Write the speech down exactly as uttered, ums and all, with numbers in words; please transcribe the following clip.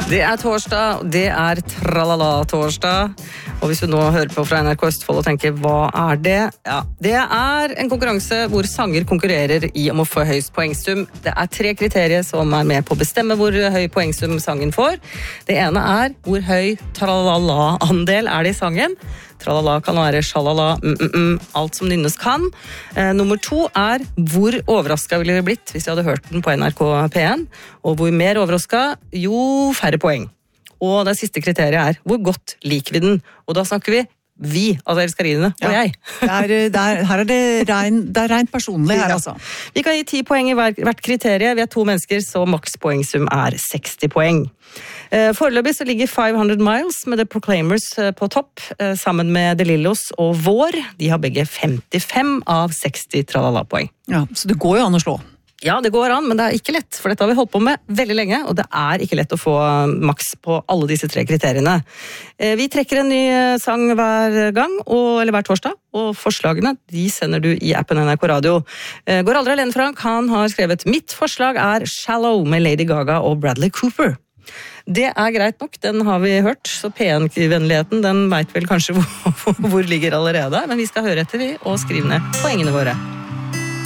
Det er torsdag, og det er tralala-torsdag. Og hvis du nå hører på fra N R K Østfold og tenker, hva er det? Ja, det er en konkurranse hvor sanger konkurrerer i om å få høyest poengsum. Det er tre kriterier som er med på å bestemme hvor høy poengsum sangen får. Det ene er hvor høy tralala-andel er det i sangen. Tralala kan være sjalala, mm, mm, mm, alt som nynnes kan. Eh, nummer to er hvor overrasket ville det blitt hvis jeg hadde hørt den på N R K P en. Og hvor mer overrasket, jo færre poeng. Og det siste kriteriet er hvor godt liker vi den. Og da snakker vi vi, altså elskerinene, og ja. jeg. Det er, det er, her er det rein, det er rent personlig her, Ja. altså. Vi kan gi ti poeng i hver, hvert kriterie. Vi er to mennesker, så makspoengsum er seksti poeng. Eh, foreløpig så ligger five hundred miles med The Proclaimers eh, på topp, eh, sammen med The Lillos og Vår. De har begge femtifem av seksti tralala-poeng. Ja, så det går jo an å slå. Ja, det går an, men det er ikke lett, for dette har vi holdt på med veldig lenge, og det er ikke lett å få maks på alle disse tre kriteriene. Eh, Vi trekker en ny eh, sang hver gang, og, eller hver torsdag, og forslagene de sender du i appen N R K Radio. Eh, Går aldri alene, Frank, han har skrevet «Mitt forslag er Shallow» med Lady Gaga og Bradley Cooper. Det er greit nok, den har vi hørt, så P en-vennligheten, den vet vel kanskje hvor, hvor ligger allerede, men vi skal høre etter vi, og skrive ned poengene våre.